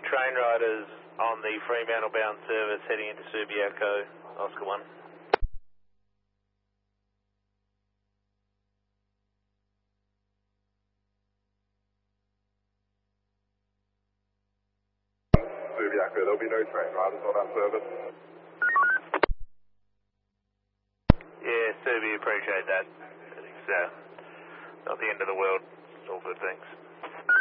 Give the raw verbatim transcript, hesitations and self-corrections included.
train riders on the Fremantle bound service heading into Subiaco, Oscar one. Subiaco, there'll be no train riders on that service. Yeah, Subi, appreciate that. It's uh, not the end of the world. It's all good, thanks.